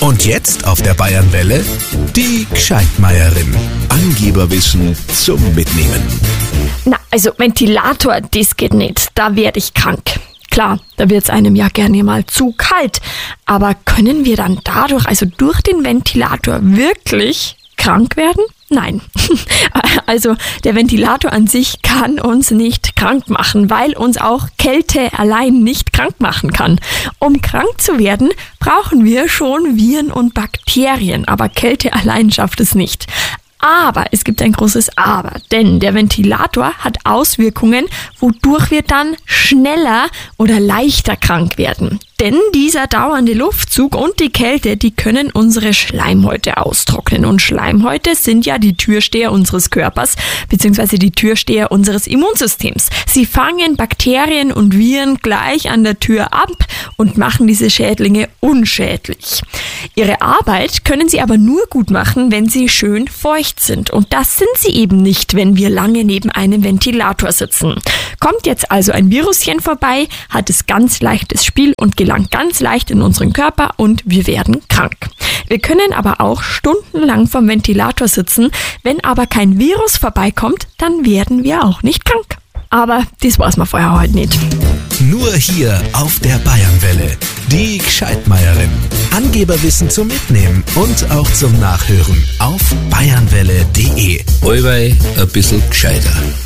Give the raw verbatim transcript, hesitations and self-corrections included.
Und jetzt auf der Bayernwelle die Gscheidmeierin. Angeberwissen zum Mitnehmen. Na, also Ventilator, das geht nicht. Da werde ich krank. Klar, da wird's einem ja gerne mal zu kalt. Aber können wir dann dadurch, also durch den Ventilator, wirklich krank werden? Nein. Also der Ventilator an sich kann uns nicht krank machen, weil uns auch Kälte allein nicht krank machen kann. Um krank zu werden, brauchen wir schon Viren und Bakterien, aber Kälte allein schafft es nicht. Aber es gibt ein großes Aber, denn der Ventilator hat Auswirkungen, wodurch wir dann schneller oder leichter krank werden. Denn dieser dauernde Luftzug und die Kälte, die können unsere Schleimhäute austrocknen. Und Schleimhäute sind ja die Türsteher unseres Körpers, beziehungsweise die Türsteher unseres Immunsystems. Sie fangen Bakterien und Viren gleich an der Tür ab und machen diese Schädlinge unschädlich. Ihre Arbeit können sie aber nur gut machen, wenn sie schön feucht sind. Und das sind sie eben nicht, wenn wir lange neben einem Ventilator sitzen. Kommt jetzt also ein Viruschen vorbei, hat es ganz leichtes Spiel und gelangt ganz leicht in unseren Körper und wir werden krank. Wir können aber auch stundenlang vom Ventilator sitzen. Wenn aber kein Virus vorbeikommt, dann werden wir auch nicht krank. Aber das weiß man vorher heute nicht. Nur hier auf der Bayernwelle. Die Gscheidmeierin. Angeberwissen zum Mitnehmen und auch zum Nachhören auf bayernwelle punkt de. Allweil ein bisschen gescheiter.